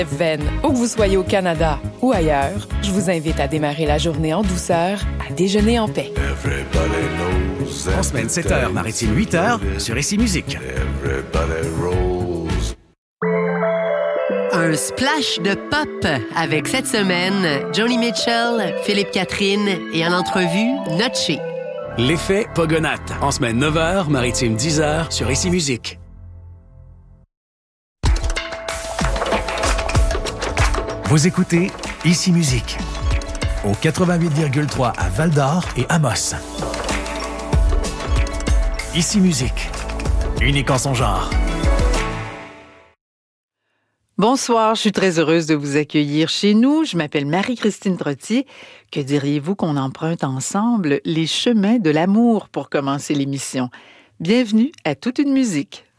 Venn, où que vous soyez au Canada ou ailleurs, je vous invite à démarrer la journée en douceur, à déjeuner en paix. En semaine 7h, maritime 8h, sur Ici Musique. Un splash de pop avec cette semaine Joni Mitchell, Philippe Catherine et en entrevue Notché. L'effet Pogonat, en semaine 9h, maritime 10h, sur Ici Musique. Vous écoutez Ici Musique, au 88,3 à Val-d'Or et Amos. Ici Musique, unique en son genre. Bonsoir, je suis très heureuse de vous accueillir chez nous. Je m'appelle Marie-Christine Trottier. Que diriez-vous qu'on emprunte ensemble les chemins de l'amour pour commencer l'émission? Bienvenue à Toute une musique.